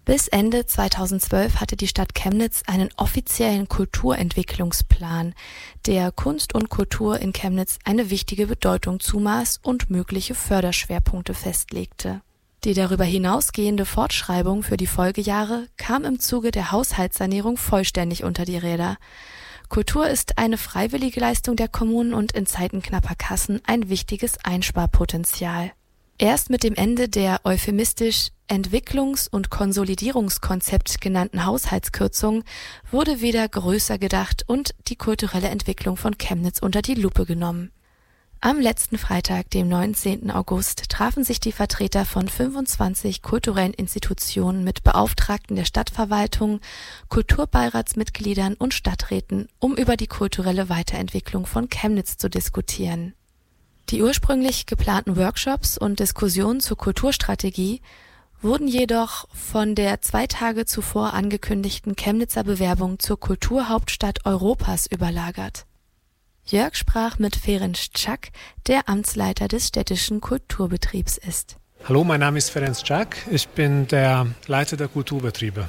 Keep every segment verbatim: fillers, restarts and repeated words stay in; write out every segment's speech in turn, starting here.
Bis Ende zweitausendzwölf hatte die Stadt Chemnitz einen offiziellen Kulturentwicklungsplan, der Kunst und Kultur in Chemnitz eine wichtige Bedeutung zumaß und mögliche Förderschwerpunkte festlegte. Die darüber hinausgehende Fortschreibung für die Folgejahre kam im Zuge der Haushaltssanierung vollständig unter die Räder. Kultur ist eine freiwillige Leistung der Kommunen und in Zeiten knapper Kassen ein wichtiges Einsparpotenzial. Erst mit dem Ende der euphemistisch Entwicklungs- und Konsolidierungskonzept genannten Haushaltskürzungen wurde wieder größer gedacht und die kulturelle Entwicklung von Chemnitz unter die Lupe genommen. Am letzten Freitag, dem neunzehnten August, trafen sich die Vertreter von fünfundzwanzig kulturellen Institutionen mit Beauftragten der Stadtverwaltung, Kulturbeiratsmitgliedern und Stadträten, um über die kulturelle Weiterentwicklung von Chemnitz zu diskutieren. Die ursprünglich geplanten Workshops und Diskussionen zur Kulturstrategie wurden jedoch von der zwei Tage zuvor angekündigten Chemnitzer Bewerbung zur Kulturhauptstadt Europas überlagert. Jörg sprach mit Ferenc Czak, der Amtsleiter des städtischen Kulturbetriebs ist. Hallo, mein Name ist Ferenc Czak, ich bin der Leiter der Kulturbetriebe.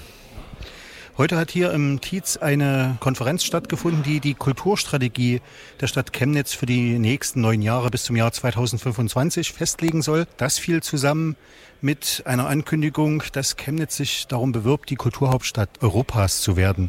Heute hat hier im Tietz eine Konferenz stattgefunden, die die Kulturstrategie der Stadt Chemnitz für die nächsten neun Jahre bis zum Jahr zweitausendfünfundzwanzig festlegen soll. Das fiel zusammen mit einer Ankündigung, dass Chemnitz sich darum bewirbt, die Kulturhauptstadt Europas zu werden.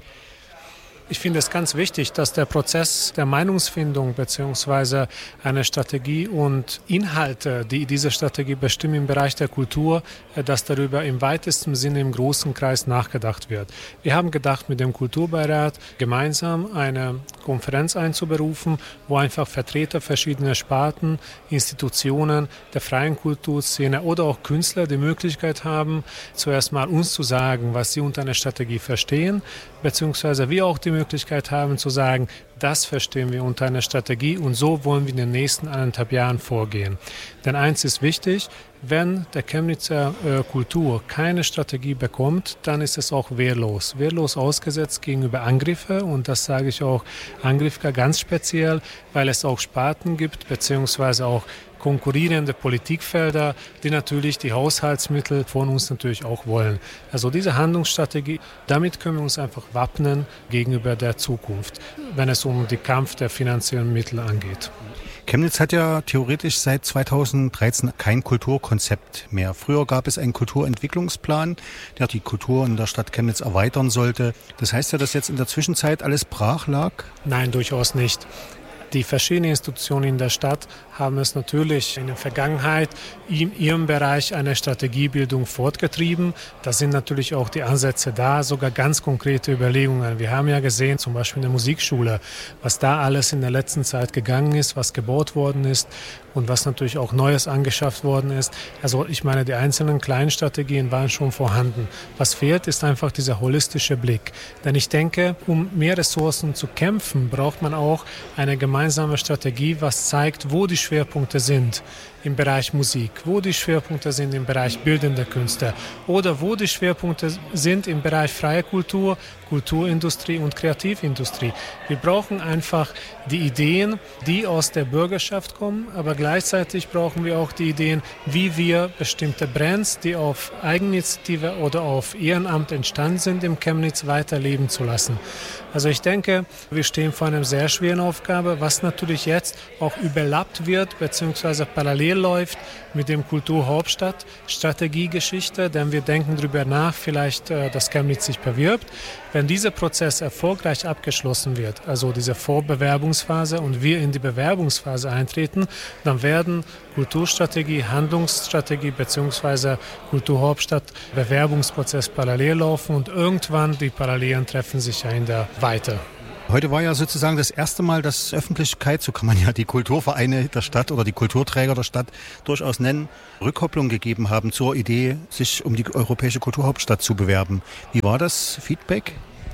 Ich finde es ganz wichtig, dass der Prozess der Meinungsfindung bzw. eine Strategie und Inhalte, die diese Strategie bestimmen im Bereich der Kultur, dass darüber im weitesten Sinne im großen Kreis nachgedacht wird. Wir haben gedacht, mit dem Kulturbeirat gemeinsam eine Konferenz einzuberufen, wo einfach Vertreter verschiedener Sparten, Institutionen der freien Kulturszene oder auch Künstler die Möglichkeit haben, zuerst mal uns zu sagen, was sie unter einer Strategie verstehen, beziehungsweise wir auch die Möglichkeit haben zu sagen, das verstehen wir unter einer Strategie und so wollen wir in den nächsten anderthalb Jahren vorgehen. Denn eins ist wichtig, wenn der Chemnitzer äh, Kultur keine Strategie bekommt, dann ist es auch wehrlos. Wehrlos ausgesetzt gegenüber Angriffe und das sage ich auch Angriffe ganz speziell, weil es auch Sparten gibt, beziehungsweise auch konkurrierende Politikfelder, die natürlich die Haushaltsmittel von uns natürlich auch wollen. Also diese Handlungsstrategie, damit können wir uns einfach wappnen gegenüber der Zukunft, wenn es um den Kampf der finanziellen Mittel angeht. Chemnitz hat ja theoretisch seit zweitausenddreizehn kein Kulturkonzept mehr. Früher gab es einen Kulturentwicklungsplan, der die Kultur in der Stadt Chemnitz erweitern sollte. Das heißt ja, dass jetzt in der Zwischenzeit alles brach lag? Nein, durchaus nicht. Die verschiedenen Institutionen in der Stadt haben es natürlich in der Vergangenheit in ihrem Bereich eine Strategiebildung fortgetrieben. Da sind natürlich auch die Ansätze da, sogar ganz konkrete Überlegungen. Wir haben ja gesehen, zum Beispiel in der Musikschule, was da alles in der letzten Zeit gegangen ist, was gebaut worden ist und was natürlich auch Neues angeschafft worden ist. Also ich meine, die einzelnen kleinen Strategien waren schon vorhanden. Was fehlt, ist einfach dieser holistische Blick. Denn ich denke, um mehr Ressourcen zu kämpfen, braucht man auch eine gemeinsame Strategie, was zeigt, wo die Schwerpunkte sind im Bereich Musik, wo die Schwerpunkte sind im Bereich bildender Künste oder wo die Schwerpunkte sind im Bereich freie Kultur, Kulturindustrie und Kreativindustrie. Wir brauchen einfach die Ideen, die aus der Bürgerschaft kommen, aber gleichzeitig brauchen wir auch die Ideen, wie wir bestimmte Brands, die auf Eigeninitiative oder auf Ehrenamt entstanden sind, im Chemnitz weiterleben zu lassen. Also ich denke, wir stehen vor einer sehr schweren Aufgabe, was natürlich jetzt auch überlappt wird, beziehungsweise parallel läuft mit dem Kulturhauptstadt Strategiegeschichte, denn wir denken darüber nach, vielleicht, dass Chemnitz sich bewirbt. Wenn dieser Prozess erfolgreich abgeschlossen wird, also diese Vorbewerbungsphase und wir in die Bewerbungsphase eintreten, dann werden Kulturstrategie, Handlungsstrategie bzw. Kulturhauptstadt Bewerbungsprozess parallel laufen und irgendwann die Parallelen treffen sich ja in der Weite. Heute war ja sozusagen das erste Mal, dass Öffentlichkeit, so kann man ja die Kulturvereine der Stadt oder die Kulturträger der Stadt durchaus nennen, Rückkopplung gegeben haben zur Idee, sich um die europäische Kulturhauptstadt zu bewerben. Wie war das Feedback?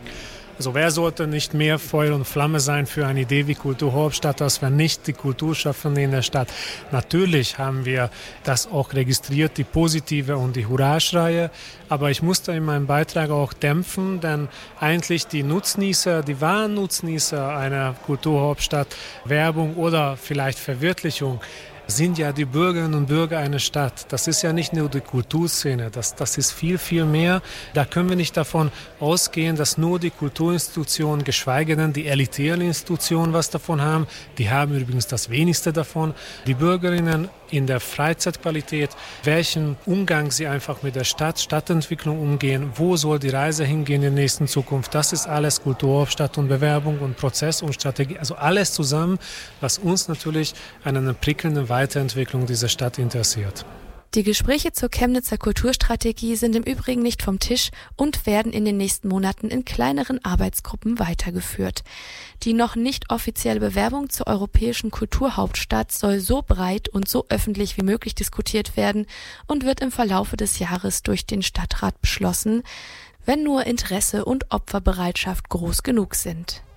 Also wer sollte nicht mehr Feuer und Flamme sein für eine Idee wie Kulturhauptstadt, als wenn nicht die Kulturschaffenden in der Stadt. Natürlich haben wir das auch registriert, die positive und die Hurra-Schreie, aber ich musste in meinem Beitrag auch dämpfen, denn eigentlich die Nutznießer, die wahren Nutznießer einer Kulturhauptstadt, Werbung oder vielleicht Verwirklichung, sind ja die Bürgerinnen und Bürger einer Stadt. Das ist ja nicht nur die Kulturszene, das, das ist viel, viel mehr. Da können wir nicht davon ausgehen, dass nur die Kulturinstitutionen, geschweige denn die elitären Institutionen was davon haben. Die haben übrigens das wenigste davon. Die Bürgerinnen in der Freizeitqualität, welchen Umgang sie einfach mit der Stadt, Stadtentwicklung umgehen, wo soll die Reise hingehen in der nächsten Zukunft, das ist alles Kulturhauptstadt und Bewerbung und Prozess und Strategie, also alles zusammen, was uns natürlich an einer prickelnden Weiterentwicklung dieser Stadt interessiert. Die Gespräche zur Chemnitzer Kulturstrategie sind im Übrigen nicht vom Tisch und werden in den nächsten Monaten in kleineren Arbeitsgruppen weitergeführt. Die noch nicht offizielle Bewerbung zur europäischen Kulturhauptstadt soll so breit und so öffentlich wie möglich diskutiert werden und wird im Verlaufe des Jahres durch den Stadtrat beschlossen, wenn nur Interesse und Opferbereitschaft groß genug sind.